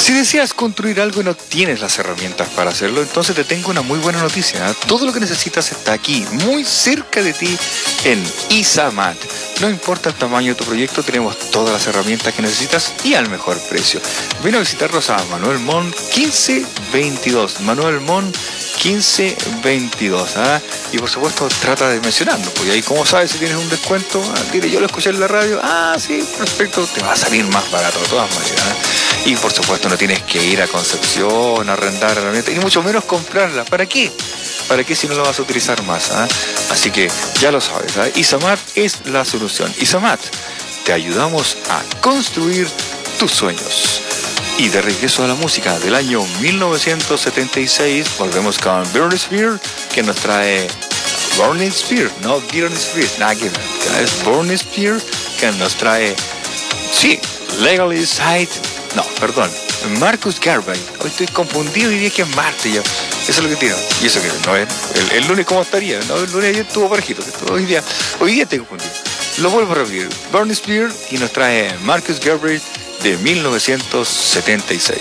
Si deseas construir algo y no tienes las herramientas para hacerlo, entonces te tengo una muy buena noticia. Todo lo que necesitas está aquí, muy cerca de ti, en Izamat. No importa el tamaño de tu proyecto, tenemos todas las herramientas que necesitas y al mejor precio. Ven a visitarnos a Manuel Montt 1522. Manuel Montt 1522. Y por supuesto trata de mencionarnos, porque ahí como sabes si tienes un descuento, dile yo lo escuché en la radio, sí, perfecto, te va a salir más barato de todas maneras. Y por supuesto no tienes que ir a Concepción, a arrendar herramientas, y mucho menos comprarlas. ¿Para qué? ¿Para qué si no lo vas a utilizar más? Así que ya lo sabes, Izamat es la solución. Izamat, te ayudamos a construir tus sueños. Y de regreso a la música del año 1976, volvemos con Britney Spears, que nos trae Britney Spears, no Britney Spears, nada que ver, es Britney Spears, que nos trae, sí, Legally Side, no, perdón, Marcus Garvey. Hoy estoy confundido y dije que es Marte ya. Eso es lo que tiro. Y eso que no es. El lunes, ¿cómo estaría? No, el lunes ayer estuvo parejito. Hoy día estoy confundido. Lo vuelvo a repetir. Britney Spears y nos trae Marcus Garvey de 1976.